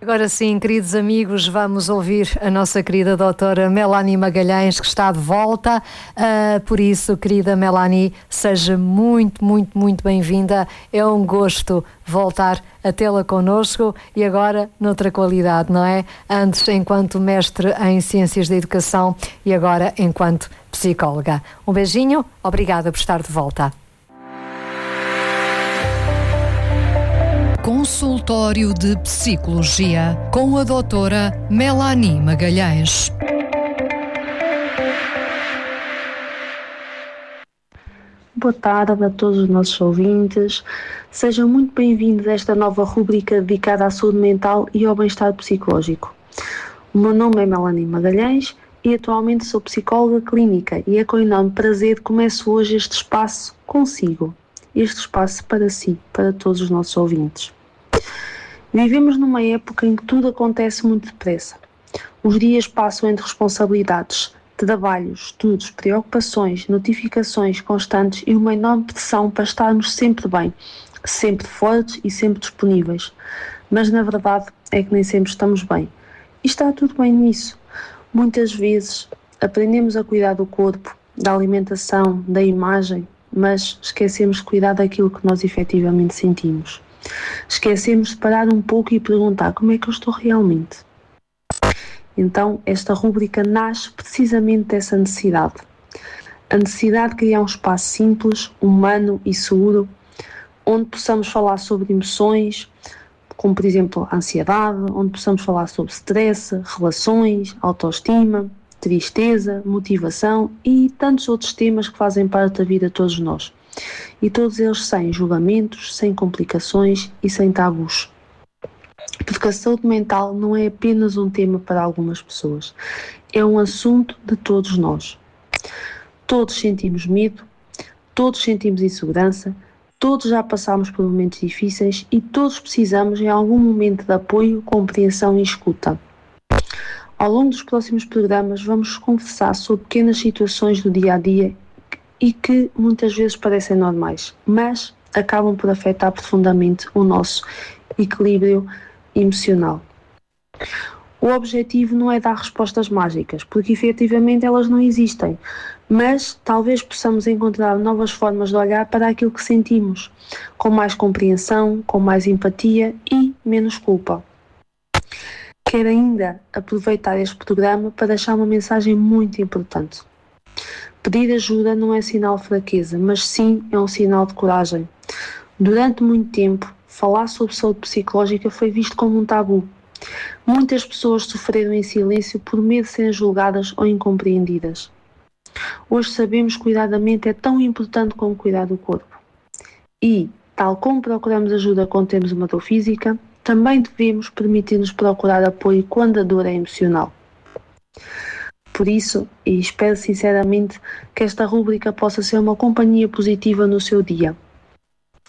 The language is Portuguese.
Agora sim, queridos amigos, vamos ouvir a nossa querida doutora Melanie Magalhães, que está de volta. Por isso, querida Melanie, seja muito, muito, muito bem-vinda. É um gosto voltar a tê-la connosco e agora noutra qualidade, não é? Antes enquanto mestre em Ciências da Educação e agora enquanto psicóloga. Um beijinho, obrigada por estar de volta. Consultório de Psicologia com a doutora Melanie Magalhães. Boa tarde a todos os nossos ouvintes. Sejam muito bem-vindos a esta nova rúbrica dedicada à saúde mental e ao bem-estar psicológico. O meu nome é Melanie Magalhães e atualmente sou psicóloga clínica e é com enorme prazer que começo hoje este espaço consigo. Este espaço para si, para todos os nossos ouvintes. Vivemos numa época em que tudo acontece muito depressa. Os dias passam entre responsabilidades, trabalhos, estudos, preocupações, notificações constantes e uma enorme pressão para estarmos sempre bem, sempre fortes e sempre disponíveis. Mas na verdade é que nem sempre estamos bem. E está tudo bem nisso. Muitas vezes aprendemos a cuidar do corpo, da alimentação, da imagem, mas esquecemos de cuidar daquilo que nós efetivamente sentimos. Esquecemos de parar um pouco e perguntar como é que eu estou realmente. Então, esta rúbrica nasce precisamente dessa necessidade. A necessidade de criar um espaço simples, humano e seguro, onde possamos falar sobre emoções, como por exemplo a ansiedade, onde possamos falar sobre stress, relações, autoestima, tristeza, motivação e tantos outros temas que fazem parte da vida de todos nós. E todos eles sem julgamentos, sem complicações e sem tabus. Porque a saúde mental não é apenas um tema para algumas pessoas, é um assunto de todos nós. Todos sentimos medo, todos sentimos insegurança, todos já passámos por momentos difíceis e todos precisamos em algum momento de apoio, compreensão e escuta. Ao longo dos próximos programas vamos conversar sobre pequenas situações do dia a dia e que muitas vezes parecem normais, mas acabam por afetar profundamente o nosso equilíbrio emocional. O objetivo não é dar respostas mágicas, porque efetivamente elas não existem, mas talvez possamos encontrar novas formas de olhar para aquilo que sentimos, com mais compreensão, com mais empatia e menos culpa. Quero ainda aproveitar este programa para deixar uma mensagem muito importante. Pedir ajuda não é sinal de fraqueza, mas sim é um sinal de coragem. Durante muito tempo, falar sobre saúde psicológica foi visto como um tabu. Muitas pessoas sofreram em silêncio por medo de serem julgadas ou incompreendidas. Hoje sabemos que cuidar da mente é tão importante como cuidar do corpo. E, tal como procuramos ajuda quando temos uma dor física, também devemos permitir-nos procurar apoio quando a dor é emocional. Por isso, e espero sinceramente que esta rúbrica possa ser uma companhia positiva no seu dia.